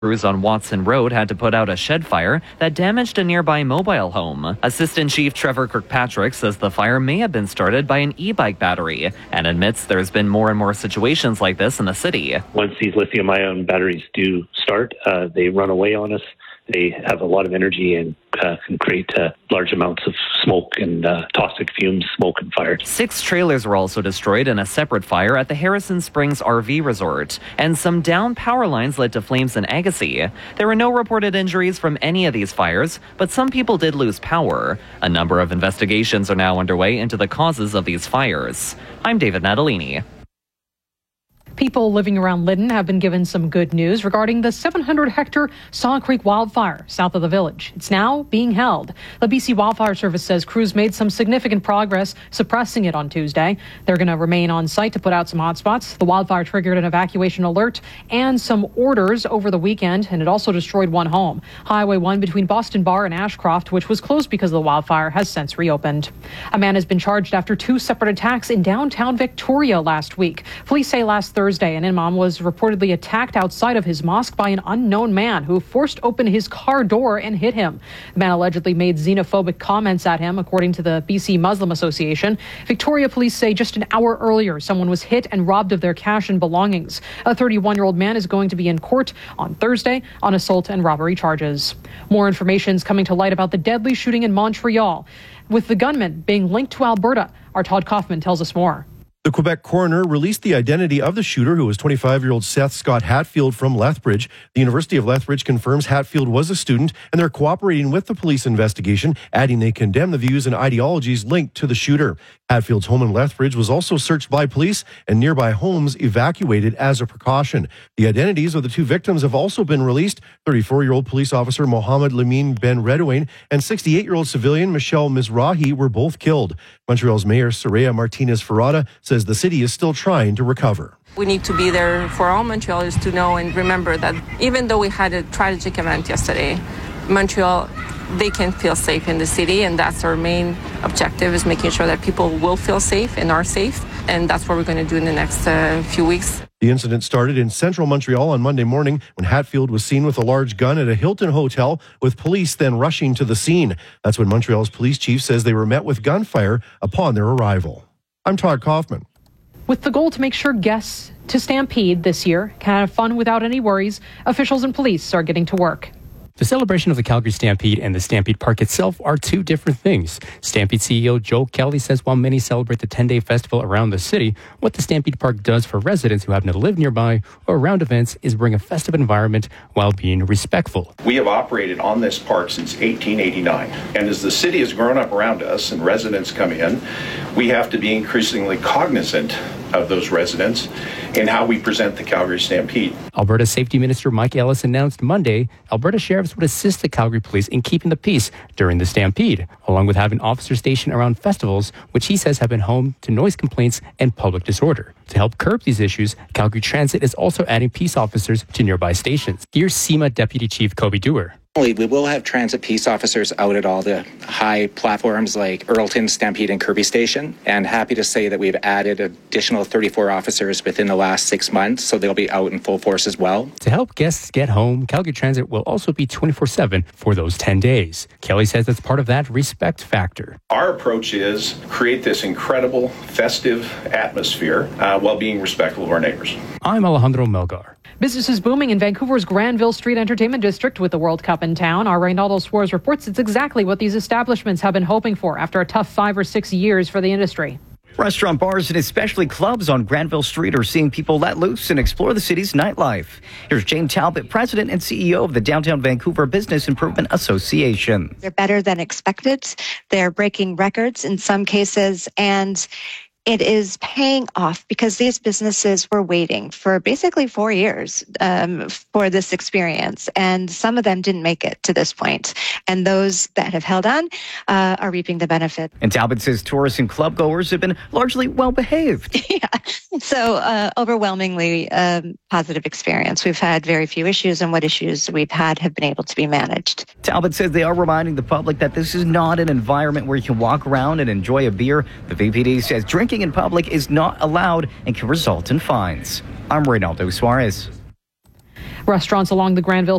Crews on Watson Road had to put out a shed fire that damaged a nearby mobile home. Assistant Chief Trevor Kirkpatrick says the fire may have been started by an e-bike battery and admits there's been more and more situations like this in the city. Once these lithium-ion batteries do start, they run away on us. They have a lot of energy and can create large amounts of smoke and toxic fumes, smoke and fire. 6 trailers were also destroyed in a separate fire at the Harrison Springs RV Resort, and some downed power lines led to flames in Agassiz. There were no reported injuries from any of these fires, but some people did lose power. A number of investigations are now underway into the causes of these fires. I'm David Natalini. People living around Lytton have been given some good news regarding the 700-hectare Saw Creek wildfire south of the village. It's now being held. The BC Wildfire Service says crews made some significant progress suppressing it on Tuesday. They're going to remain on site to put out some hotspots. The wildfire triggered an evacuation alert and some orders over the weekend, and it also destroyed one home. Highway 1 between Boston Bar and Ashcroft, which was closed because of the wildfire, has since reopened. A man has been charged after 2 separate attacks in downtown Victoria last week. Police say last Thursday, an imam was reportedly attacked outside of his mosque by an unknown man who forced open his car door and hit him. The man allegedly made xenophobic comments at him, according to the BC Muslim Association. Victoria police say just an hour earlier, someone was hit and robbed of their cash and belongings. A 31-year-old man is going to be in court on Thursday on assault and robbery charges. More information is coming to light about the deadly shooting in Montreal, with the gunman being linked to Alberta. Our Todd Kaufman tells us more. The Quebec coroner released the identity of the shooter, who was 25-year-old Seth Scott Hatfield from Lethbridge. The University of Lethbridge confirms Hatfield was a student, and they're cooperating with the police investigation, adding they condemn the views and ideologies linked to the shooter. Hatfield's home in Lethbridge was also searched by police and nearby homes evacuated as a precaution. The identities of the 2 victims have also been released. 34-year-old police officer Mohammed Lamine Ben Redouane and 68-year-old civilian Michelle Mizrahi were both killed. Montreal's Mayor Soraya Martinez-Ferrada says the city is still trying to recover. We need to be there for all Montrealers to know and remember that even though we had a tragic event yesterday, Montreal, they can feel safe in the city, and that's our main objective, is making sure that people will feel safe and are safe, and that's what we're going to do in the next few weeks. The incident started in central Montreal on Monday morning when Hatfield was seen with a large gun at a Hilton hotel, with police then rushing to the scene. That's when Montreal's police chief says they were met with gunfire upon their arrival. I'm Todd Kaufman. With the goal to make sure guests to Stampede this year can have fun without any worries, officials and police are getting to work. The celebration of the Calgary Stampede and the Stampede Park itself are 2 different things. Stampede CEO Joe Kelly says while many celebrate the 10-day festival around the city, what the Stampede Park does for residents who happen to live nearby or around events is bring a festive environment while being respectful. We have operated on this park since 1889, and as the city has grown up around us and residents come in, we have to be increasingly cognizant of those residents in how we present the Calgary Stampede. Alberta Safety Minister Mike Ellis announced Monday Alberta sheriffs would assist the Calgary Police in keeping the peace during the Stampede, along with having officers stationed around festivals, which he says have been home to noise complaints and public disorder. To help curb these issues, Calgary Transit is also adding peace officers to nearby stations. Here's SEMA Deputy Chief Kobe Dewar. We will have transit peace officers out at all the high platforms like Earlton, Stampede, and Kirby Station. And happy to say that we've added additional 34 officers within the last 6 months, so they'll be out in full force as well. To help guests get home, Calgary Transit will also be 24/7 for those 10 days. Kelly says that's part of that respect factor. Our approach is create this incredible festive atmosphere while being respectful of our neighbors. I'm Alejandro Melgar. Business is booming in Vancouver's Granville Street Entertainment District with the World Cup in town. Our Reynaldo Suarez reports it's exactly what these establishments have been hoping for after a tough 5 or 6 years for the industry. Restaurant, bars, and especially clubs on Granville Street are seeing people let loose and explore the city's nightlife. Here's Jane Talbot, President and CEO of the Downtown Vancouver Business Improvement Association. They're better than expected. They're breaking records in some cases, and it is paying off because these businesses were waiting for basically 4 years for this experience, and some of them didn't make it to this point. And those that have held on are reaping the benefit. And Talbot says tourists and club goers have been largely well behaved. Yeah, so overwhelmingly positive experience. We've had very few issues, and what issues we've had have been able to be managed. Talbot says they are reminding the public that this is not an environment where you can walk around and enjoy a beer. The VPD says drinking in public is not allowed and can result in fines. I'm Reynaldo Suarez. Restaurants along the Granville